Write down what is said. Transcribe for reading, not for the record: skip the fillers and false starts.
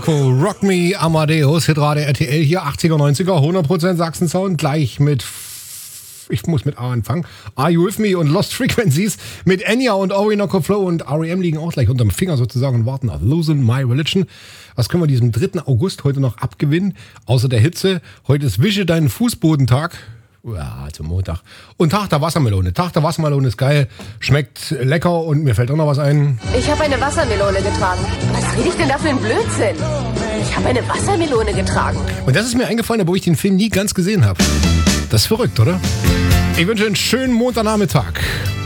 Mirko, Rock Me, Amadeus, Hitradio RTL hier, 80er, 90er, 100% Sachsen-Sound, gleich mit, ich muss mit A anfangen, Are You With Me und Lost Frequencies, mit Enya und Orinoco Flow und R.E.M. liegen auch gleich unterm Finger sozusagen und warten auf Losing My Religion. Was können wir diesem 3. August heute noch abgewinnen, außer der Hitze? Heute ist Wische deinen Fußbodentag. Ja, zum Montag. Und Tag der Wassermelone. Tag der Wassermelone ist geil, schmeckt lecker und mir fällt auch noch was ein. Ich habe eine Wassermelone getragen. Was rede ich denn da für einen Blödsinn? Ich habe eine Wassermelone getragen. Und das ist mir eingefallen, obwohl ich den Film nie ganz gesehen habe. Das ist verrückt, oder? Ich wünsche einen schönen Montagnachmittag.